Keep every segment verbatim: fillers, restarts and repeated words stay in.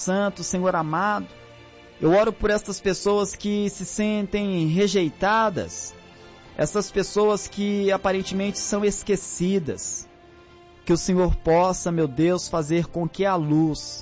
Santo, Senhor amado, eu oro por estas pessoas que se sentem rejeitadas, essas pessoas que aparentemente são esquecidas. Que o Senhor possa, meu Deus, fazer com que a luz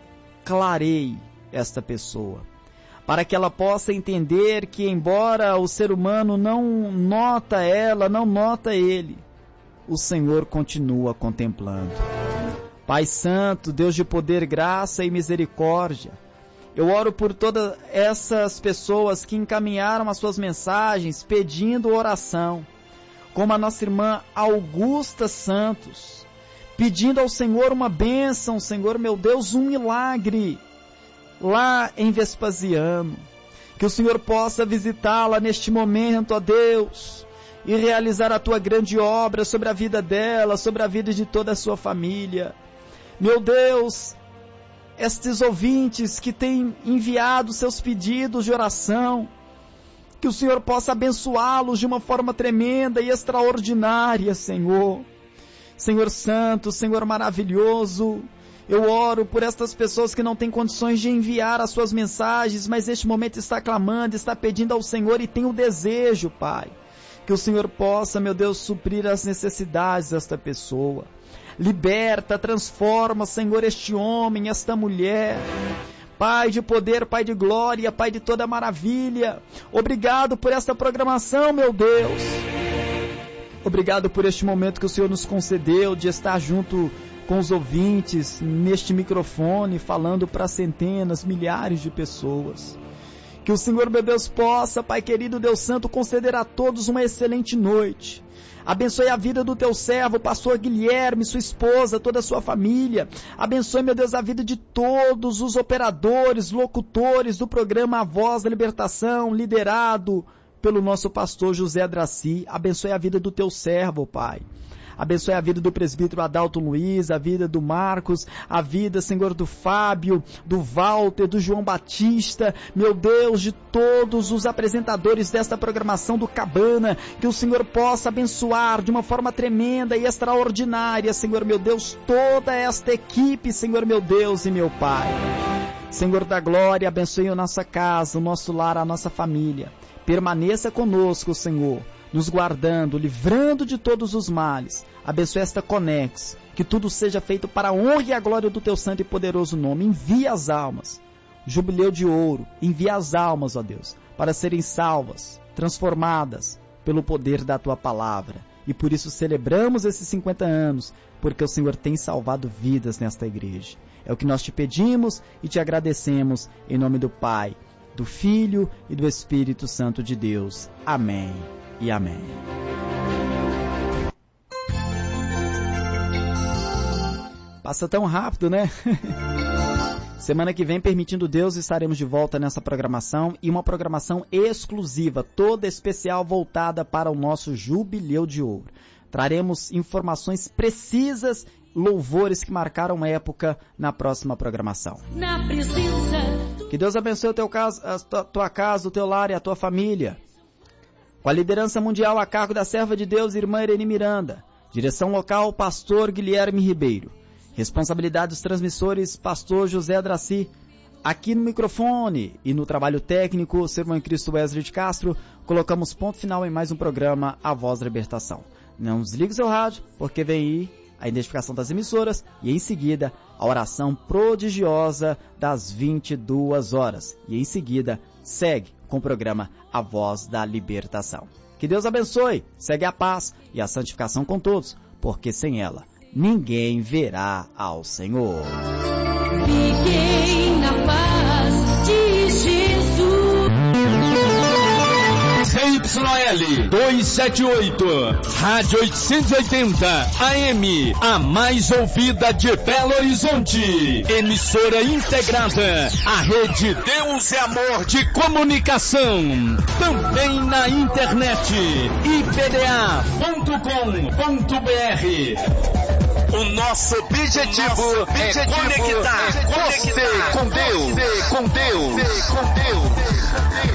clareie esta pessoa, para que ela possa entender que, embora o ser humano não nota ela, não nota ele, o Senhor continua contemplando. Pai Santo, Deus de poder, graça e misericórdia, eu oro por todas essas pessoas que encaminharam as suas mensagens pedindo oração, como a nossa irmã Augusta Santos, pedindo ao Senhor uma bênção, Senhor meu Deus, um milagre, lá em Vespasiano, que o Senhor possa visitá-la neste momento, ó Deus, e realizar a Tua grande obra sobre a vida dela, sobre a vida de toda a sua família. Meu Deus, estes ouvintes que têm enviado seus pedidos de oração, que o Senhor possa abençoá-los de uma forma tremenda e extraordinária, Senhor. Senhor Santo, Senhor maravilhoso, eu oro por estas pessoas que não têm condições de enviar as suas mensagens, mas neste momento está clamando, está pedindo ao Senhor e tem o desejo, Pai, que o Senhor possa, meu Deus, suprir as necessidades desta pessoa. Liberta, transforma, Senhor, este homem, esta mulher. Pai de poder, Pai de glória, Pai de toda maravilha. Obrigado por esta programação, meu Deus. Obrigado por este momento que o Senhor nos concedeu de estar junto com os ouvintes neste microfone, falando para centenas, milhares de pessoas. Que o Senhor, meu Deus, possa, Pai querido, Deus Santo, conceder a todos uma excelente noite. Abençoe a vida do teu servo, pastor Guilherme, sua esposa, toda a sua família. Abençoe, meu Deus, a vida de todos os operadores, locutores do programa A Voz da Libertação, liderado pelo nosso pastor José Draci. Abençoe a vida do teu servo, Pai. Abençoe a vida do presbítero Adalto Luiz, a vida do Marcos, a vida, Senhor, do Fábio, do Walter, do João Batista, meu Deus, de todos os apresentadores desta programação do Cabana, que o Senhor possa abençoar de uma forma tremenda e extraordinária, Senhor, meu Deus, toda esta equipe, Senhor, meu Deus e meu Pai. Senhor da glória, abençoe a nossa casa, o nosso lar, a nossa família. Permaneça conosco, Senhor, nos guardando, livrando de todos os males. Abençoe esta Conex, que tudo seja feito para a honra e a glória do teu santo e poderoso nome. Envia as almas, jubileu de ouro, envia as almas, ó Deus, para serem salvas, transformadas pelo poder da tua palavra. E por isso celebramos esses cinquenta anos, porque o Senhor tem salvado vidas nesta igreja. É o que nós te pedimos e te agradecemos, em nome do Pai, do Filho e do Espírito Santo de Deus. Amém e amém. Passa tão rápido, né? Semana que vem, permitindo Deus, estaremos de volta nessa programação, e uma programação exclusiva, toda especial, voltada para o nosso Jubileu de Ouro. Traremos informações precisas, louvores que marcaram época na próxima programação. Na presença... Que Deus abençoe o teu caso, a tua, tua casa, o teu lar e a tua família. Com a liderança mundial a cargo da serva de Deus, irmã Irene Miranda. Direção local, pastor Guilherme Ribeiro. Responsabilidade dos transmissores, pastor José Draci. Aqui no microfone e no trabalho técnico, seu irmão em Cristo Wesley de Castro, colocamos ponto final em mais um programa A Voz da Libertação. Não desligue o seu rádio, porque vem aí a identificação das emissoras e em seguida a oração prodigiosa das vinte e duas horas. E em seguida segue com o programa A Voz da Libertação. Que Deus abençoe, segue a paz e a santificação com todos, porque sem ela ninguém verá ao Senhor. Fiquem na paz de Jesus. C Y L duzentos e setenta e oito, Rádio oitocentos e oitenta, A M, a mais ouvida de Belo Horizonte. Emissora integrada à rede Deus é Amor de Comunicação. Também na internet, i p d a ponto com ponto b r. O nosso objetivo, o nosso objetivo é conectar, é conectar você com Deus, com Deus, com Deus.